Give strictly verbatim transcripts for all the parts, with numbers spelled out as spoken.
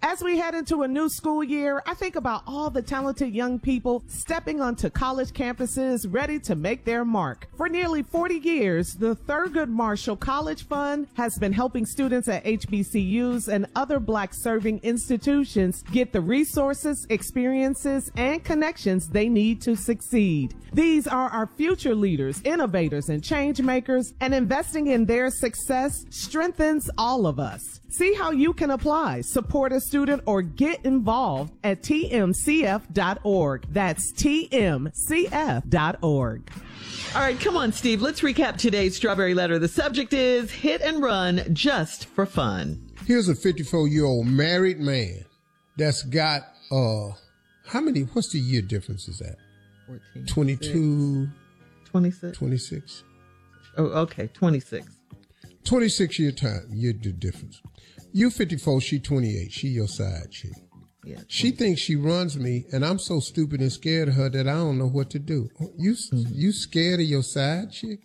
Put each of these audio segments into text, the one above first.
As we head into a new school year, I think about all the talented young people stepping onto college campuses ready to make their mark. For nearly forty years, the Thurgood Marshall College Fund has been helping students at H B C Us and other Black-serving institutions get the resources, experiences, and connections they need to succeed. These are our future leaders, innovators, and change makers, and investing in their success strengthens all of us. See how you can apply, support a student, or get involved at T M C F dot org. That's T M C F dot org. All right, come on, Steve. Let's recap today's Strawberry Letter. The subject is hit and run just for fun. Here's a fifty-four-year-old married man that's got, uh, how many, what's the year difference is that? fourteen. twenty-two. twenty-six. twenty-six. Oh, okay, twenty-six. twenty-six year time, year the difference. You fifty-four, she twenty-eight. She your side chick. Yeah. She thinks she runs me, and I'm so stupid and scared of her that I don't know what to do. You mm-hmm. you scared of your side chick?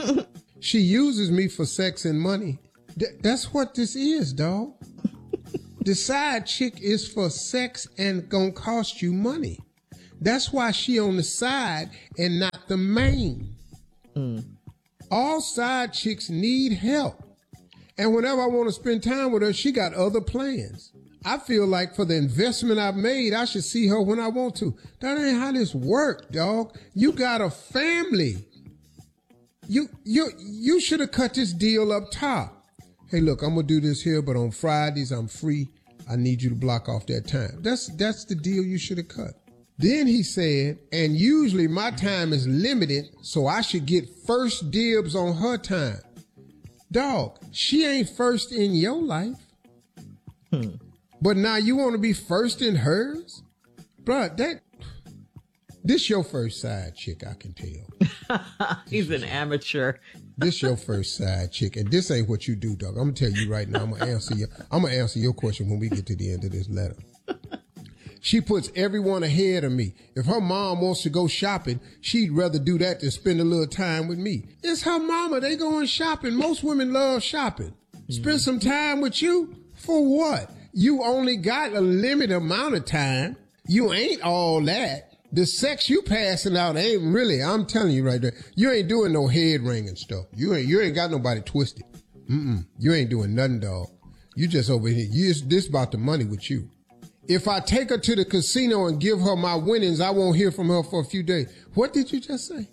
She uses me for sex and money. Th- that's what this is, dog. The side chick is for sex and gonna cost you money. That's why she on the side and not the main. Mm. All side chicks need help. And whenever I want to spend time with her, she got other plans. I feel like for the investment I've made, I should see her when I want to. That ain't how this work, dog. You got a family. You you you should have cut this deal up top. Hey, look, I'm gonna do this here, but on Fridays I'm free. I need you to block off that time. That's that's the deal you should have cut. Then he said, and usually my time is limited, so I should get first dibs on her time. Dog, she ain't first in your life. Hmm. But now you want to be first in hers? Bruh, that, this your first side chick, I can tell. He's an amateur. This your first side chick, and this ain't what you do, dog. I'm gonna tell you right now, I'm gonna answer your, I'm gonna answer your question when we get to the end of this letter. She puts everyone ahead of me. If her mom wants to go shopping, she'd rather do that than spend a little time with me. It's her mama. They going shopping. Most women love shopping. Spend some time with you? For what? You only got a limited amount of time. You ain't all that. The sex you passing out ain't really, I'm telling you right there, you ain't doing no head ringing stuff. You ain't, you ain't got nobody twisted. Mm-mm. You ain't doing nothing, dog. You just over here. You just, this about the money with you. If I take her to the casino and give her my winnings, I won't hear from her for a few days. What did you just say?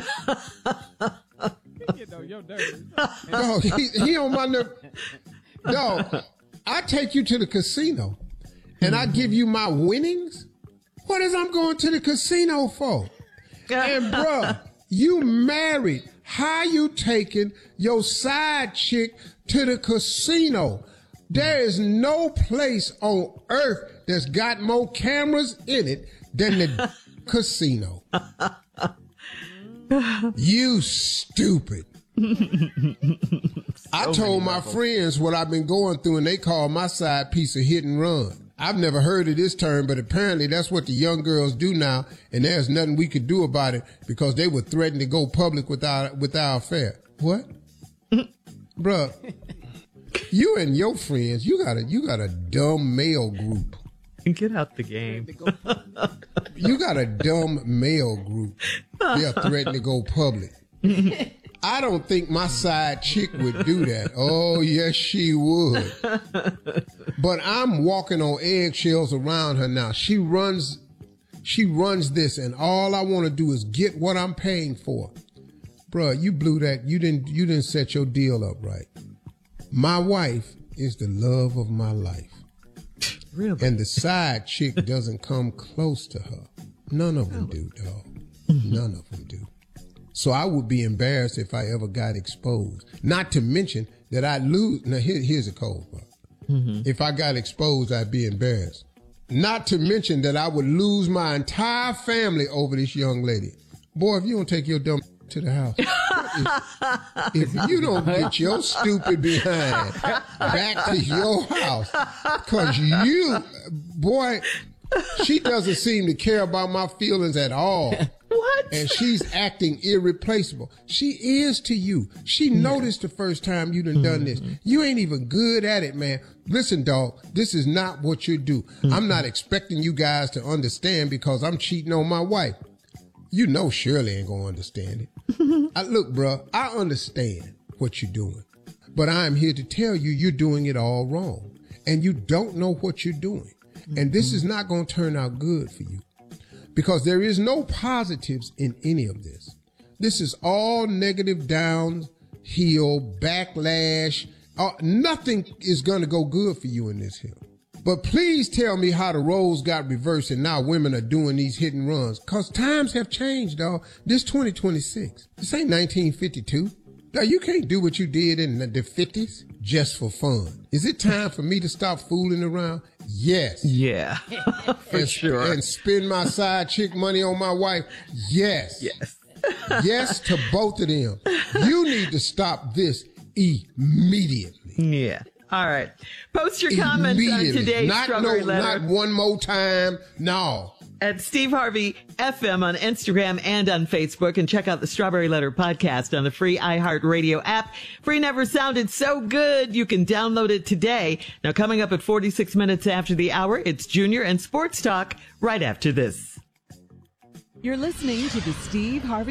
Dog, he, he on my nerve. Dog, I take you to the casino and I give you my winnings? What is I'm going to the casino for? And bruh, you married. How you taking your side chick to the casino? There is no place on earth that's got more cameras in it than the casino. You stupid. I told my friends what I've been going through, and they call my side piece a hit and run. I've never heard of this term, but apparently that's what the young girls do now, and there's nothing we could do about it because they would threaten to go public with our, with our affair. What? Bruh. You and your friends, you got a you got a dumb male group. Get out the game. You got a dumb male group. They're threatening to go public. I don't think my side chick would do that. Oh, yes, she would. But I'm walking on eggshells around her now. She runs, she runs this, and all I want to do is get what I'm paying for. Bruh, you blew that. You didn't. You didn't set your deal up right. My wife is the love of my life. Really? And the side chick doesn't come close to her. None of them do, dog. None of them do. So I would be embarrassed if I ever got exposed. Not to mention that I'd lose. Now, here, here's a cold part. Mm-hmm. If I got exposed, I'd be embarrassed. Not to mention that I would lose my entire family over this young lady. Boy, if you don't take your dumb to the house. if, if you don't get your stupid behind back to your house, because you, boy, she doesn't seem to care about my feelings at all. What? And she's acting irreplaceable. She is to you. She noticed the first time you done mm-hmm. done this. You ain't even good at it, man. Listen, dog, this is not what you do. Mm-hmm. I'm not expecting you guys to understand because I'm cheating on my wife. You know Shirley ain't gonna understand it. I, look, bro, I understand what you're doing, but I'm here to tell you you're doing it all wrong, and you don't know what you're doing. Mm-hmm. And this is not gonna turn out good for you. Because there is no positives in any of this. This is all negative, downhill, backlash. Uh, nothing is going to go good for you in this hill. But please tell me how the roles got reversed and now women are doing these hit and runs. Because times have changed, dog. This twenty twenty-six. This ain't nineteen fifty-two. Now, you can't do what you did in the fifties just for fun. Is it time for me to stop fooling around? Yes. Yeah, for and, sure. And spend my side chick money on my wife? Yes. Yes. Yes to both of them. You need to stop this immediately. Yeah. All right. Post your comments on today's not, Strawberry no, Letter. Not one more time. No. At Steve Harvey F M on Instagram and on Facebook, and check out the Strawberry Letter podcast on the free iHeartRadio app. Free never sounded so good. You can download it today. Now, coming up at forty-six minutes after the hour, it's Junior and Sports Talk right after this. You're listening to the Steve Harvey